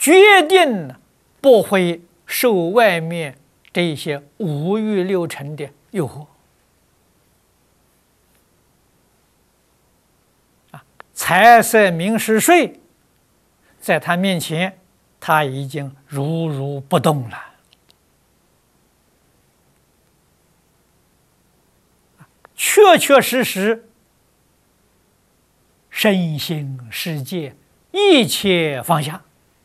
决定不会受外面这些五欲六尘的诱惑。财色名食睡，在他面前，他已经如不动了。确实，身心世界一切放下。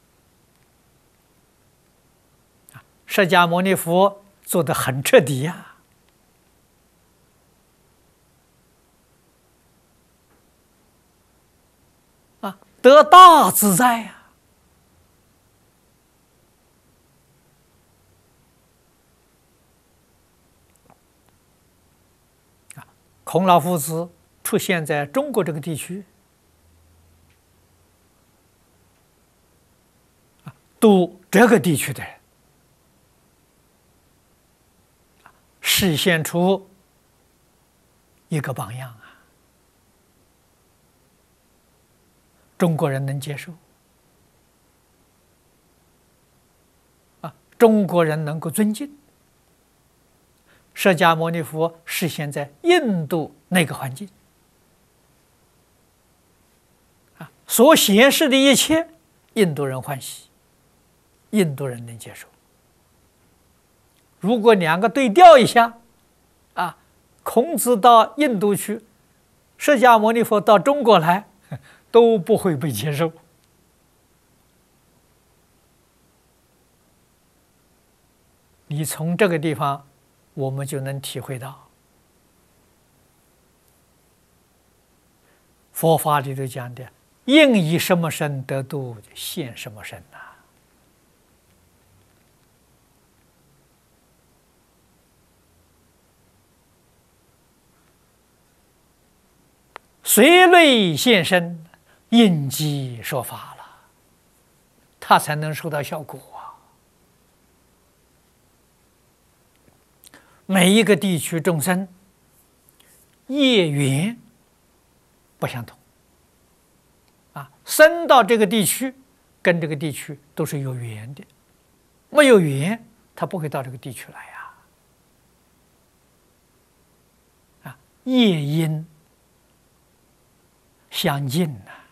释迦牟尼佛做得很彻底呀。得大自在呀！孔老夫子出现在中国这个地区，度这个地区的人，示现出一个榜样啊！中国人能接受中国人能够尊敬。释迦牟尼佛示现在印度那个环境所显示的一切，印度人欢喜，印度人能接受。如果两个对调一下孔子到印度去，释迦牟尼佛到中国来，都不会被接受。你从这个地方，我们就能体会到，佛法里头讲的“应以什么身得度，现什么身”呐。随类现身，应机说法了，他才能收到效果啊。每一个地区众生业缘不相同生到这个地区，跟这个地区都是有缘的，没有缘，他不会到这个地区来业因相近